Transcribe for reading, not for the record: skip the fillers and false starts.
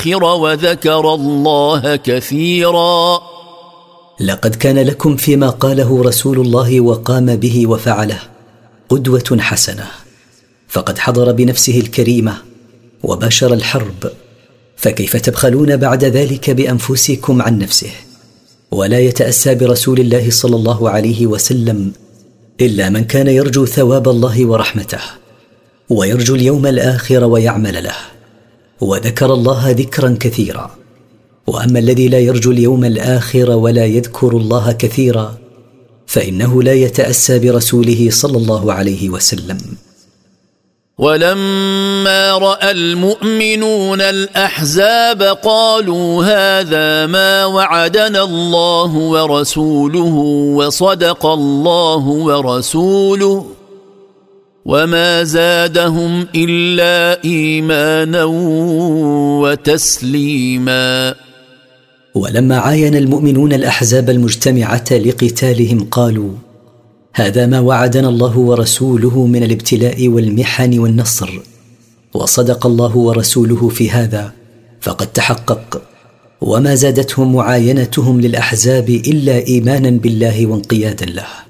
الآخر وذكر الله كثيرا. لقد كان لكم فيما قاله رسول الله وقام به وفعله قدوة حسنة، فقد حضر بنفسه الكريمة وباشر الحرب، فكيف تبخلون بعد ذلك بأنفسكم عن نفسه؟ ولا يتأسى برسول الله صلى الله عليه وسلم إلا من كان يرجو ثواب الله ورحمته، ويرجو اليوم الآخر ويعمل له، وذكر الله ذكرا كثيرا. وأما الذي لا يرجو اليوم الآخر ولا يذكر الله كثيرا فإنه لا يتأسى برسوله صلى الله عليه وسلم. ولما رأى المؤمنون الأحزاب قالوا هذا ما وعدنا الله ورسوله وصدق الله ورسوله وما زادهم إلا إيمانا وتسليما. ولما عاين المؤمنون الأحزاب المجتمعة لقتالهم قالوا هذا ما وعدنا الله ورسوله من الابتلاء والمحن والنصر، وصدق الله ورسوله في هذا فقد تحقق، وما زادتهم معاينتهم للأحزاب إلا إيمانا بالله وانقيادا له.